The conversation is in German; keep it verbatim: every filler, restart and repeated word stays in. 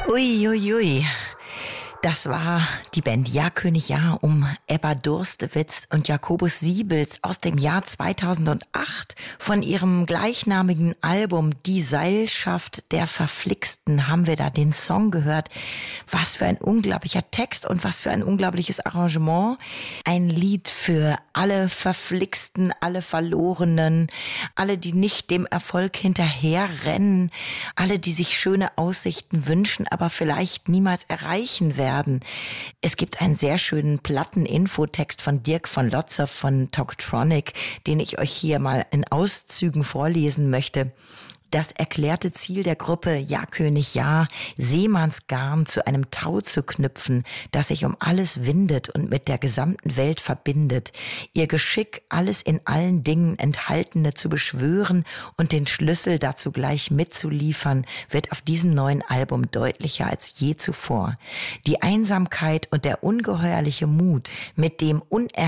Uiuiui, ui. Das war die Band Ja König Ja um Ebba Durstewitz und Jakobus Siebels aus dem Jahr zweitausendacht. Von ihrem gleichnamigen Album Die Seilschaft der Verflixten haben wir da den Song gehört. Was für ein unglaublicher Text und was für ein unglaubliches Arrangement. Ein Lied für alle Verflixten, alle Verlorenen, alle, die nicht dem Erfolg hinterherrennen, alle, die sich schöne Aussichten wünschen, aber vielleicht niemals erreichen werden. Es gibt einen sehr schönen Platten-Infotext von Dirk von Lotzow von Tokotronic, den ich euch hier mal in Auszügen vorlesen möchte. Das erklärte Ziel der Gruppe Ja König Ja, Seemannsgarn zu einem Tau zu knüpfen, das sich um alles windet und mit der gesamten Welt verbindet, ihr Geschick, alles in allen Dingen Enthaltene zu beschwören und den Schlüssel dazu gleich mitzuliefern, wird auf diesem neuen Album deutlicher als je zuvor. Die Einsamkeit und der ungeheuerliche Mut, mit dem unerhörten